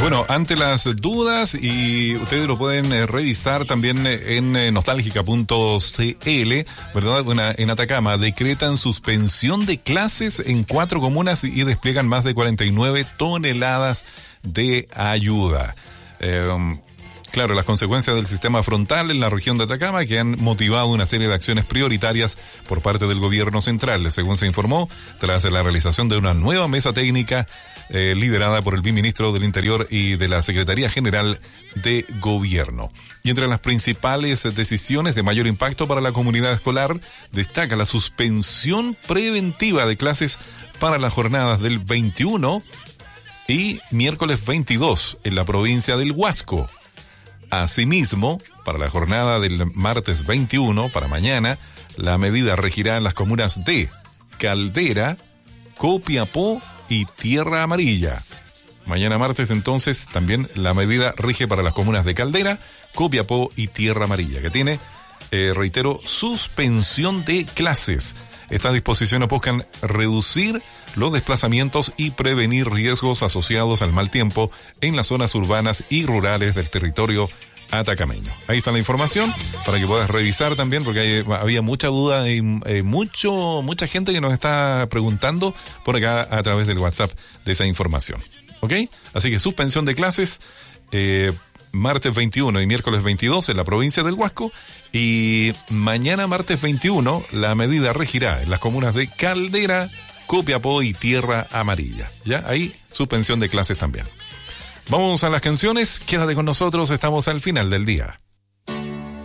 Bueno, ante las dudas, y ustedes lo pueden revisar también en nostálgica.cl, ¿verdad? En Atacama decretan suspensión de clases en 4 comunas y despliegan más de 49 toneladas de ayuda. Claro, las consecuencias del sistema frontal en la región de Atacama que han motivado una serie de acciones prioritarias por parte del gobierno central, según se informó, tras la realización de una nueva mesa técnica liderada por el viceministro del Interior y de la Secretaría General de Gobierno. Y entre las principales decisiones de mayor impacto para la comunidad escolar, destaca la suspensión preventiva de clases para las jornadas del 21 y miércoles 22 en la provincia del Huasco. Asimismo, para la jornada del martes 21, para mañana, la medida regirá en las comunas de Caldera, Copiapó y Tierra Amarilla. Mañana martes, entonces, también la medida rige para las comunas de Caldera, Copiapó y Tierra Amarilla, que tiene, reitero, suspensión de clases. Estas disposiciones buscan reducir los desplazamientos y prevenir riesgos asociados al mal tiempo en las zonas urbanas y rurales del territorio atacameño. Ahí está la información para que puedas revisar también, porque había mucha duda y mucha gente que nos está preguntando por acá a través del WhatsApp de esa información. ¿Ok? Así que suspensión de clases martes 21 y miércoles 22 en la provincia del Huasco, y mañana martes 21 la medida regirá en las comunas de Caldera, Copiapó y Tierra Amarilla. ¿Ya? Ahí suspensión de clases también. Vamos a las canciones, quédate con nosotros, estamos al final del día.